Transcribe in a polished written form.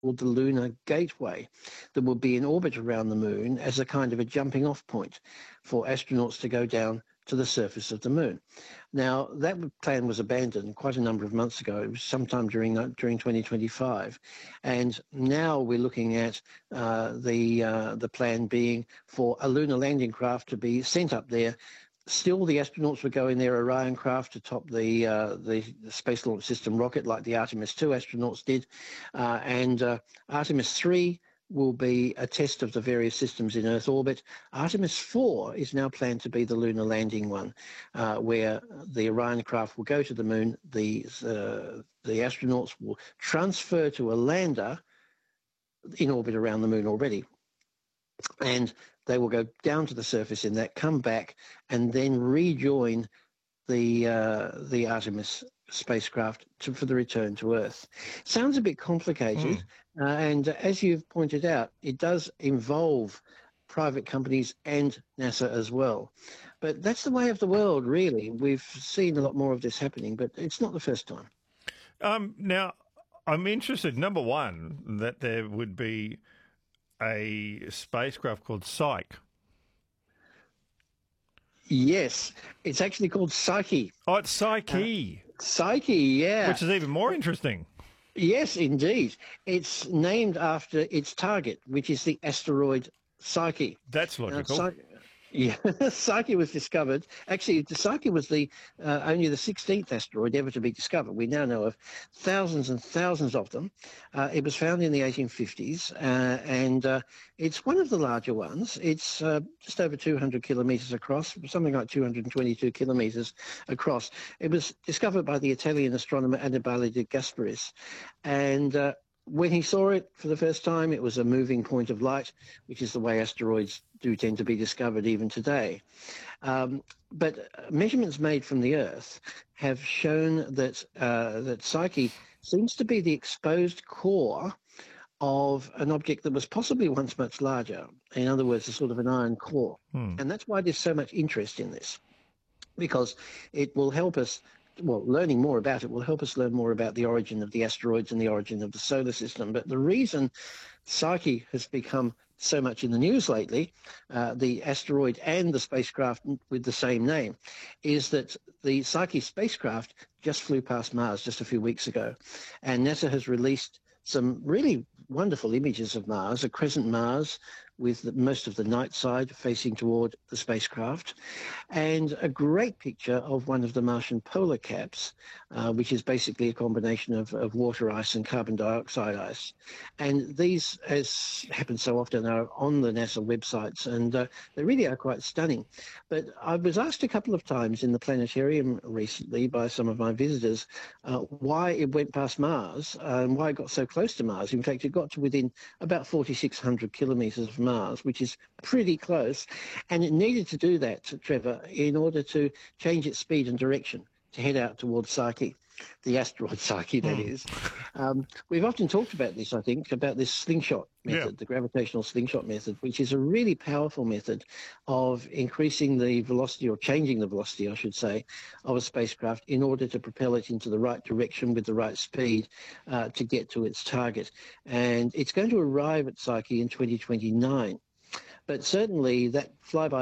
the Lunar Gateway that will be in orbit around the moon as a kind of a jumping off point for astronauts to go down to the surface of the moon. Now, that plan was abandoned quite a number of months ago. It was sometime during 2025. And now we're looking at the plan being for a lunar landing craft to be sent up there. Still, the astronauts would go in their Orion craft to top the Space Launch System rocket like the Artemis 2 astronauts did. And Artemis 3 will be a test of the various systems in Earth orbit. Artemis 4 is now planned to be the lunar landing one, where the Orion craft will go to the moon. The astronauts will transfer to a lander in orbit around the moon already, and they will go down to the surface in that, come back, and then rejoin the Artemis spacecraft for the return to Earth. Sounds a bit complicated, and as you've pointed out, it does involve private companies and NASA as well. But that's the way of the world, really. We've seen a lot more of this happening, but it's not the first time. Now, I'm interested, number one, that there would be a spacecraft called Psyche. Yes, it's actually called Psyche. Oh, it's Psyche. Psyche, yeah. Which is even more interesting. Yes, indeed. It's named after its target, which is the asteroid Psyche. That's logical. Yeah, Psyche was discovered. Actually, Psyche was only the 16th asteroid ever to be discovered. We now know of thousands and thousands of them. It was found in the 1850s, and it's one of the larger ones. It's just over 200 kilometres across, something like 222 kilometres across. It was discovered by the Italian astronomer Annibale de Gasparis, and when he saw it for the first time, it was a moving point of light, which is the way asteroids do tend to be discovered even today. But measurements made from the Earth have shown that Psyche seems to be the exposed core of an object that was possibly once much larger. In other words, a sort of an iron core. And that's why there's so much interest in this, because it will help us. Well, learning more about it will help us learn more about the origin of the asteroids and the origin of the solar system. But the reason Psyche has become so much in the news lately, the asteroid and the spacecraft with the same name, is that the Psyche spacecraft just flew past Mars just a few weeks ago. And NASA has released some really wonderful images of Mars, a crescent Mars with most of the night side facing toward the spacecraft, and a great picture of one of the Martian polar caps, which is basically a combination of water ice and carbon dioxide ice. And these, as happens so often, are on the NASA websites, and they really are quite stunning. But I was asked a couple of times in the planetarium recently by some of my visitors why it went past Mars and why it got so close to Mars. In fact, it got to within about 4,600 kilometres of Mars, which is pretty close. And it needed to do that, Trevor, in order to change its speed and direction to head out towards Psyche, the asteroid Psyche, that is. We've often talked about this, I think, about this slingshot method, the gravitational slingshot method, which is a really powerful method of increasing the velocity, or changing the velocity, I should say, of a spacecraft in order to propel it into the right direction with the right speed to get to its target. And it's going to arrive at Psyche in 2029. But certainly that flyby